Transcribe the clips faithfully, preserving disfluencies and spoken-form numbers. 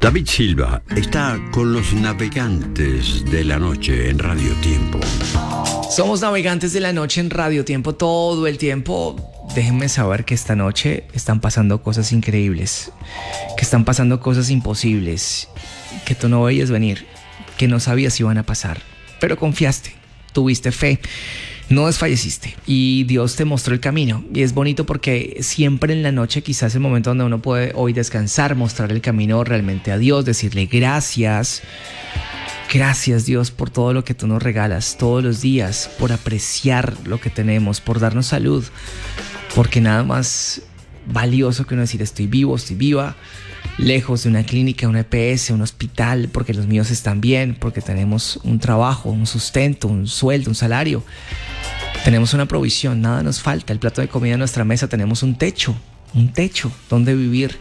David Silva está con los navegantes de la noche en Radio Tiempo. Somos navegantes de la noche en Radio Tiempo todo el tiempo. Déjenme saber que esta noche están pasando cosas increíbles, que están pasando cosas imposibles, que tú no veías venir, que no sabías si iban a pasar, pero confiaste, tuviste fe, no desfalleciste y Dios te mostró el camino. Y es bonito porque siempre en la noche quizás es el momento donde uno puede hoy descansar, mostrar el camino realmente a Dios, decirle gracias. Gracias Dios por todo lo que tú nos regalas todos los días, por apreciar lo que tenemos, por darnos salud, porque nada más valioso que uno decir estoy vivo, estoy viva, lejos de una clínica, una E P S, un hospital, porque los míos están bien, porque tenemos un trabajo, un sustento, un sueldo, un salario. Tenemos una provisión, nada nos falta, el plato de comida en nuestra mesa, tenemos un techo, un techo donde vivir,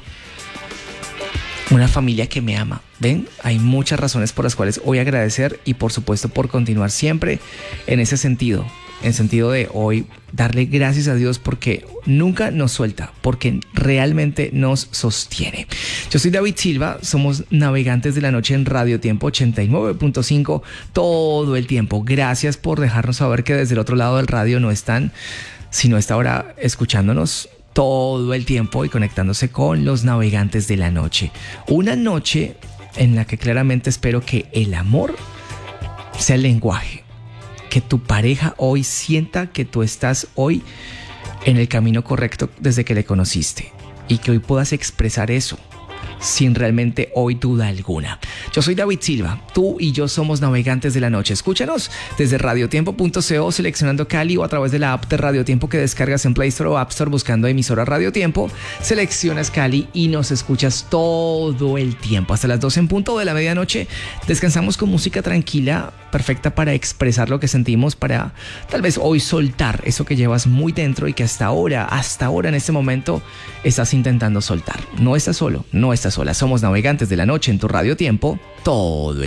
una familia que me ama. ¿Ven? Hay muchas razones por las cuales hoy agradecer y por supuesto por continuar siempre en ese sentido, en el sentido de hoy darle gracias a Dios porque nunca nos suelta, porque realmente nos sostiene. Yo soy David Silva, somos navegantes de la noche en Radio Tiempo ochenta y nueve punto cinco todo el tiempo. Gracias por dejarnos saber que desde el otro lado del radio no están, sino está ahora escuchándonos todo el tiempo y conectándose con los navegantes de la noche. Una noche en la que claramente espero que el amor sea el lenguaje, que tu pareja hoy sienta que tú estás hoy en el camino correcto desde que le conociste y que hoy puedas expresar eso sin realmente hoy duda alguna. Yo soy David Silva, tú y yo somos navegantes de la noche. Escúchanos desde radiotiempo punto co, seleccionando Cali, o a través de la app de Radio Tiempo que descargas en Play Store o App Store buscando emisora Radio Tiempo. Seleccionas Cali y nos escuchas todo el tiempo. Hasta las doce en punto de la medianoche descansamos con música tranquila, perfecta para expresar lo que sentimos, para tal vez hoy soltar eso que llevas muy dentro y que hasta ahora, hasta ahora en este momento estás intentando soltar. No estás solo, no estás sola. Somos navegantes de la noche en tu Radio Tiempo todo el